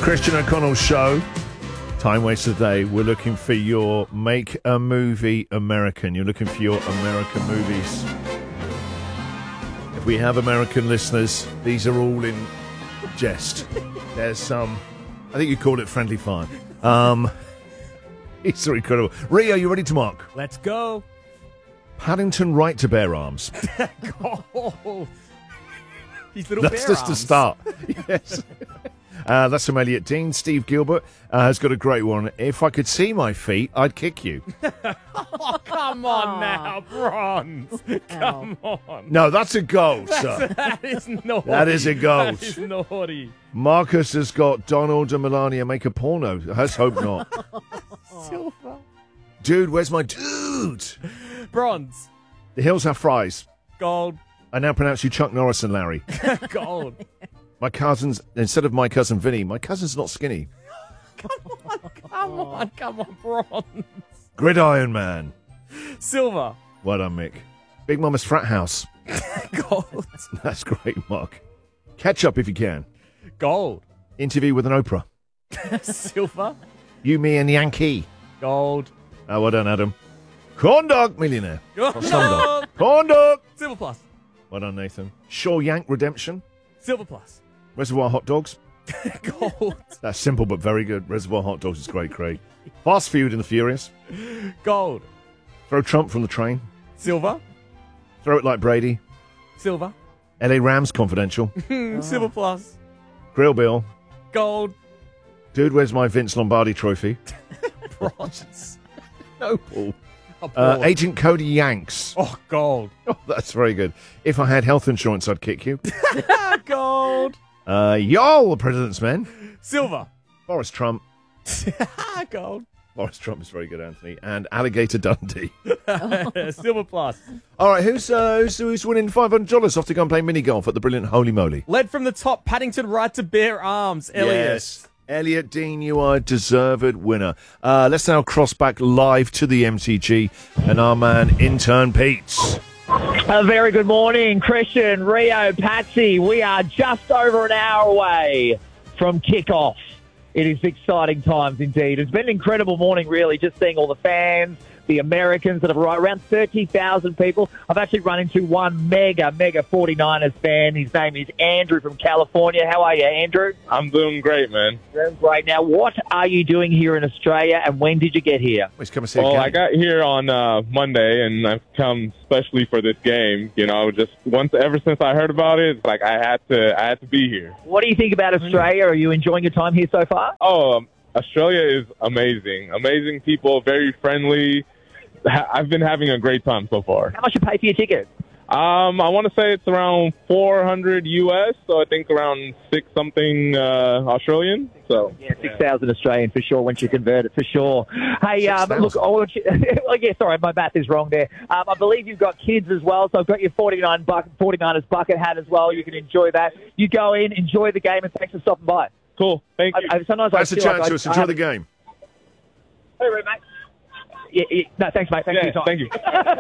Christian O'Connell Show. Time Waster Day. We're looking for your Make a Movie American. You're looking for your American movies. If we have American listeners, these are all in jest. There's some, I think you called it friendly fire. It's so incredible. Rio, you ready to mark? Let's go. Paddington Right to Bear Arms. Oh, these little That's bear just arms. a start. Yes. That's from Elliot Dean. Steve Gilbert has got a great one. If I could see my feet, I'd kick you. Oh, come on now, Bronze. Come on. No, that's a goal, sir. That is naughty. That is a goal. That is naughty. Marcus has got Donald and Melania make a porno. Let's hope not. Silver. Dude, where's my dude? Bronze. The Hills Have Fries. Gold. I now pronounce you Chuck Norris and Larry. Gold. My cousins, instead of my cousin Vinny, my cousin's not skinny. Come on, Bronze. Gridiron Man. Silver. Well done, Mick. Big Mama's Frat House. Gold. That's great, Mark. Catch up if you can. Gold. Interview with an Oprah. Silver. You, me, and Yankee. Gold. Well done, Adam. Corn Dog Millionaire. Gold. Slumdog. Corn Dog. Silver plus. Well done, Nathan. Shaw Yank Redemption. Silver plus. Reservoir Hot Dogs. Gold. That's simple but very good. Reservoir Hot Dogs is great, Craig. Fast Food and the Furious. Gold. Throw Trump from the train. Silver. Throw it like Brady. Silver. LA Rams Confidential. Silver plus. Grill Bill. Gold. Dude, where's my Vince Lombardi trophy? Bronze. No, Paul. Applause. Agent Cody Yanks. Oh, gold. Oh, that's very good. If I had health insurance, I'd kick you. Gold. Y'all, the President's Men. Silver. Boris Trump. Gold. Boris Trump is very good, Anthony. And Alligator Dundee. Silver plus. All right, who's winning $500 off to go and play mini golf at the brilliant Holy Moly? Led from the top, Paddington Right to Bear Arms. Elliot. Yes. Elliot Dean, you are a deserved winner. Let's now cross back live to the MCG and our man, Intern Pete's. A very good morning, Christian, Rio, Patsy. We are just over an hour away from kickoff. It is exciting times indeed. It's been an incredible morning, really, just seeing all the fans, the Americans that have arrived, around 30,000 people. I've actually run into one mega 49ers fan. His name is Andrew from California. How are you, Andrew? I'm doing great, man. Doing great. Now, what are you doing here in Australia, and when did you get here? Let's come and see Well, a game. I got here on Monday, and I've come especially for this game. You know, just ever since I heard about it, it's like I had to be here. What do you think about Australia? Are you enjoying your time here so far? Oh, Australia is amazing. Amazing people, very friendly. I've been having a great time so far. How much you pay for your ticket? I want to say it's around 400 US, so I think around 6-something Australian. So Yeah, 6,000 Australian for sure once you convert it, for sure. Hey, 6,000. look, I want you, well, yeah, sorry, my math is wrong there. I believe you've got kids as well, so I've got your 49ers bucket hat as well. You can enjoy that. You go in, enjoy the game, and thanks for stopping by. cool. Thank you. Sometimes That's I a feel chance like to us. Enjoy the game. Hey, mate. Yeah, no, thanks, mate. Thanks for your time. Thank you.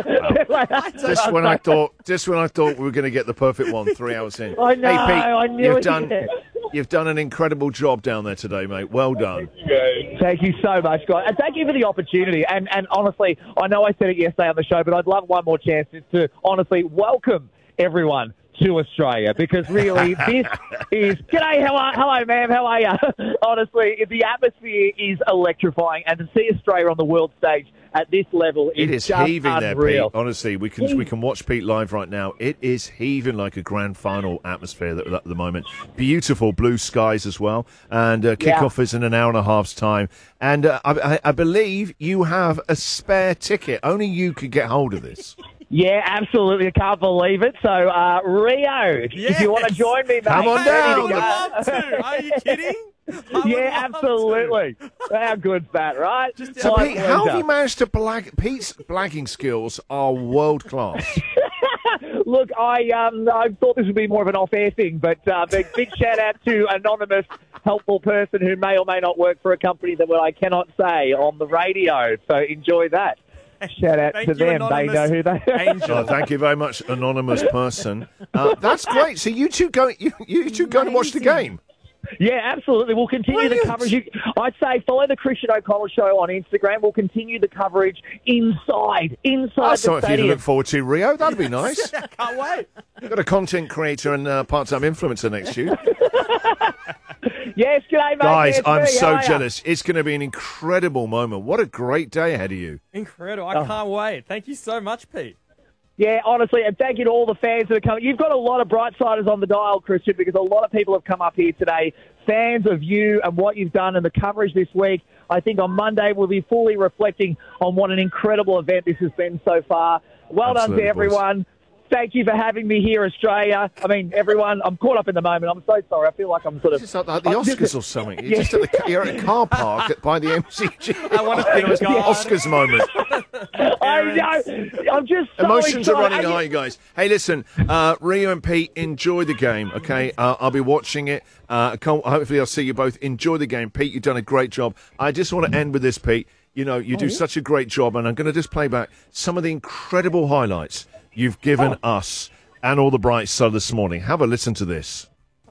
Just when I thought we were going to get the perfect one 3 hours in. I know, Hey, Pete, I knew you've done an incredible job down there today, mate. Well done. You guys. Thank you so much, guys. And thank you for the opportunity. And honestly, I know I said it yesterday on the show, but I'd love one more chance to honestly welcome everyone to Australia, because really this is... G'day, hello, ma'am, how are you? Honestly, the atmosphere is electrifying, and to see Australia on the world stage at this level It is is just heaving there, unreal. Pete. Honestly, we can watch Pete live right now. It is heaving like a grand final atmosphere at the moment. Beautiful blue skies as well. And kickoff is in an hour and a half's time. And I believe you have a spare ticket. Only you could get hold of this. Yeah, absolutely. I can't believe it. So, Rio, if you want to join me, mate, Come on ready down. to go. I would love to. Are you kidding? Yeah, absolutely. How good's that, right? So, My Pete, how have pleasure. you managed to Pete's blagging skills are world class. Look, I thought this would be more of an off-air thing, but big shout out to anonymous helpful person who may or may not work for a company that I cannot say on the radio. So enjoy that. Shout out Thank to you, them. They know who they are. Angel. Oh, thank you very much, anonymous person. That's great. So you two going to watch the game? Yeah, absolutely. We'll continue the coverage. I'd say follow the Christian O'Connell Show on Instagram. We'll continue the coverage inside the Something for you to stadium. look forward to, Rio. That'd be nice. Can't wait. Got a content creator and part-time influencer next to you. Yes, g'day, mate. Guys, Yeah, it's I'm me. so How are ya? jealous. It's going to be an incredible moment. What a great day ahead of you. Incredible. I can't wait. Thank you so much, Pete. Yeah, honestly, and thank you to all the fans that are coming. You've got a lot of Brightsiders on the dial, Christian, because a lot of people have come up here today, fans of you and what you've done and the coverage this week. I think on Monday we'll be fully reflecting on what an incredible event this has been so far. Well Absolutely, done to everyone. Thank you for having me here, Australia. I mean, everyone, I'm caught up in the moment. I'm so sorry. I feel like I'm sort of... It's like the Oscars or something. You're just you're at a car park by the MCG. I want to finish the Oscars moment. I know. I'm just so Emotions are excited. running high, guys. Hey, listen, Rio and Pete, enjoy the game, okay? I'll be watching it. Hopefully I'll see you both. Enjoy the game. Pete, you've done a great job. I just want to end with this, Pete. You know, you do such a great job, and I'm going to just play back some of the incredible highlights you've given us and all the bright side this morning. Have a listen to this.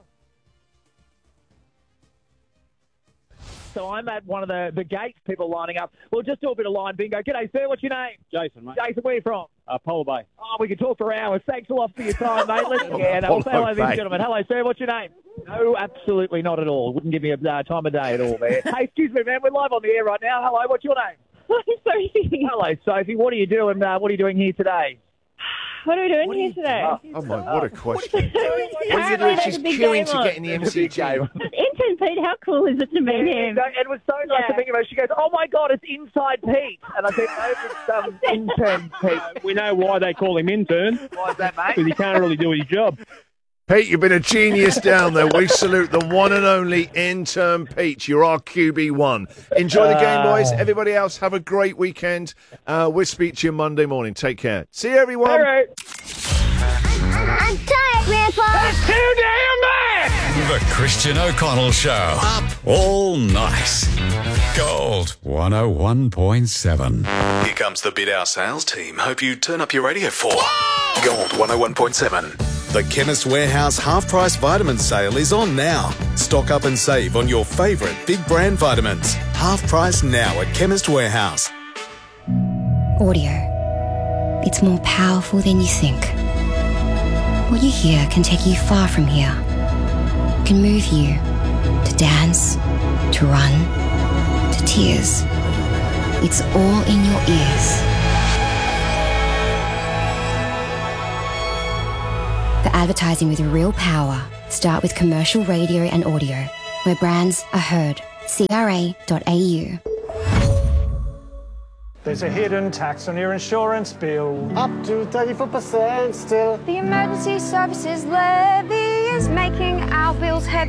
So I'm at one of the gates, people lining up. We'll just do a bit of line bingo. G'day, sir. What's your name? Jason, mate. Jason, where are you from? Polar Bay. Oh, we could talk for hours. Thanks a lot for your time, mate. Let's get Polo say hello, ladies Bay. and gentlemen. Hello, sir. What's your name? No, absolutely not at all. Wouldn't give me a time of day at all, man. Hey, excuse me, man. We're live on the air right now. Hello, what's your name? Sophie. Hello, Sophie. What are you doing? What are you doing here today? What are we doing here today? Oh, my, what a question. Apparently there's a big game on. in the MCG. Intern Pete, how cool is it to meet him? It was so nice to meet you. She goes, "Oh my God, it's Inside Pete," and I said, "No, it's Intern Pete." We know why they call him intern, Why is that, mate? because he can't really do his job. Pete, you've been a genius down there. We salute the one and only intern Pete. You're our QB1. Enjoy the game, boys. Everybody else, have a great weekend. We'll speak to you Monday morning. Take care. See you, everyone. All right. I'm tired, Grandpa. Too damn bad! The Christian O'Connell Show. Up all night. Gold 101.7. Here comes the Bid Our Sales team. Hope you turn up your radio for Gold 101.7. The Chemist Warehouse half-price vitamin sale is on now. Stock up and save on your favourite big brand vitamins. Half price now at Chemist Warehouse. Audio. It's more powerful than you think. What you hear can take you far from here. Can move you to dance, to run, to tears. It's all in your ears. The advertising with real power. Start with commercial radio and audio, where brands are heard. CRA.au. There's a hidden tax on your insurance bill. Up to 34% still. The emergency services levy is making our bills head